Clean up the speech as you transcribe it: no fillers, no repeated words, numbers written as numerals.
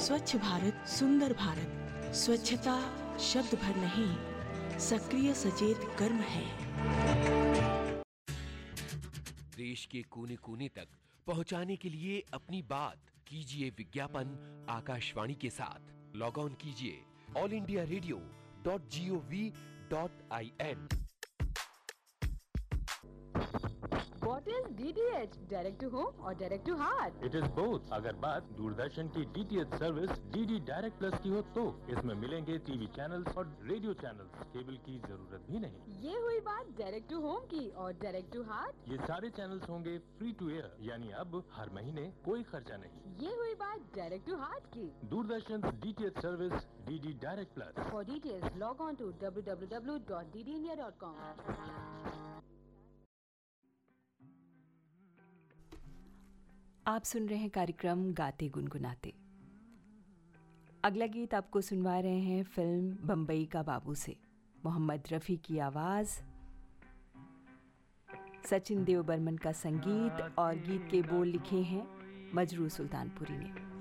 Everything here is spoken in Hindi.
स्वच्छ भारत सुंदर भारत, स्वच्छता शब्द भर नहीं, सक्रिय सचेत कर्म है। देश के कोने कोने तक पहुंचाने के लिए अपनी बात कीजिए विज्ञापन आकाशवाणी के साथ। लॉग ऑन कीजिए allindiaradio.gov.in। What is DTH? Direct to home or direct to heart? It is both। अगर बात दूरदर्शन की DTH service DD direct plus की हो तो इसमें मिलेंगे टीवी चैनल्स और रेडियो चैनल्स, केबल की जरूरत भी नहीं। ये हुई बात डायरेक्ट टू होम की। और डायरेक्ट टू हार्ट? ये सारे चैनल्स होंगे फ्री टू एयर, यानी अब हर महीने कोई खर्चा नहीं। ये हुई बात डायरेक्ट टू हार्ट की। Doordarshan DTH service DD direct plus. For details log on to www.ddindia.com। आप सुन रहे हैं कार्यक्रम गाते गुनगुनाते। अगला गीत आपको सुनवा रहे हैं फिल्म बम्बई का बाबू से। मोहम्मद रफ़ी की आवाज़, सचिन देव बर्मन का संगीत और गीत के बोल लिखे हैं मजरू सुल्तानपुरी ने।